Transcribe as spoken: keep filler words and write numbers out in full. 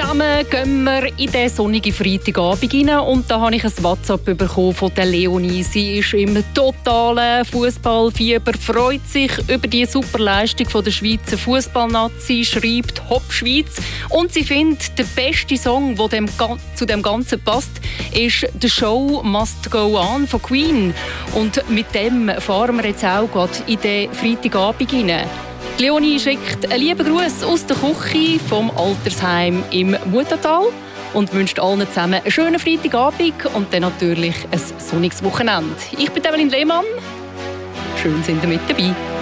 zusammen gehen wir in den sonnigen Freitagabend rein und da habe ich ein WhatsApp bekommen von der Leonie. Sie ist im totalen Fußballfieber, freut sich über die super Leistung von der Schweizer Fußballnazi, schreibt Hopp Schweiz und sie findet, der beste Song, der dem, zu dem Ganzen passt, ist «The Show Must Go On» von Queen und mit dem fahren wir jetzt auch gerade in den Freitagabend rein. Leonie schickt einen lieben Gruß aus der Küche vom Altersheim im Muttertal und wünscht allen zusammen einen schönen Freitagabend und dann natürlich ein sonniges Wochenende. Ich bin Evelyn Lehmann. Schön, sind ihr mit dabei.